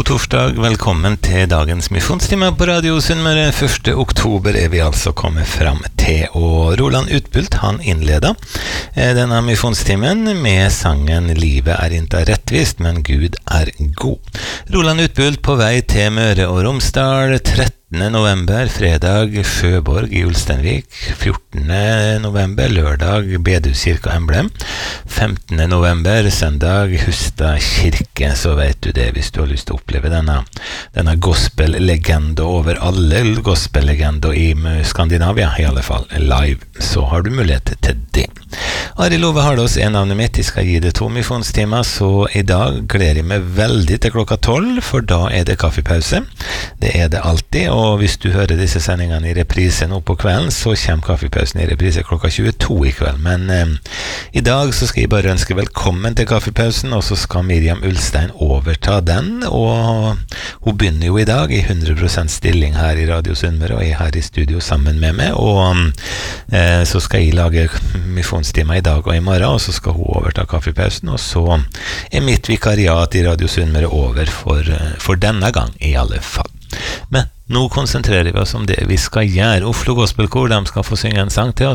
God torsdag, velkommen til dagens misjonstime på Radio Sunnmøre. 1. oktober vi altså kommet fram til, og Roland Utbult han innleder denne misjonstimen med sangen «Livet ikke rettvist, men Gud god». Roland Utbult på vei til Møre og Romsdal, 13. november, fredag Sjøborg i Ulsteinvik, 14. november, lørdag Bedehuskirka Emblem, 15. november, søndag Hustad kirke. Så vet du det hvis du har lyst til å oppleve denne gospel-legende over alle gospel-legender i Skandinavia, i alle fall live, så har du mulighet til det. Arild Ove Hardås navnet mitt, jeg skal gi det 2 misjonstimer, så i dag gleder jeg meg veldig til klokka 12, for da det kaffepause. Det det alltid, og hvis du hører disse sendingene i reprise nå på kvelden, så kommer kaffepausen i reprise klokka 22 i kveld. Men i dag så skal jeg bare ønske velkommen til kaffepausen, og så skal Miriam Ulstein overta den, og hun begynner jo i dag i 100% stilling her i Radio Sunnmøre, og jeg her i studio sammen med meg, og så skal jeg lage misjonstimer i dag og i morgen, og så skal hun overta kaffepausen, og så mitt vikariat i Radio Sunnmøre over for denne gang i alle fall. Men nå konsentrerer vi oss om det vi skal gjøre. Oslo Gospelkor, de skal få synge en sang til oss.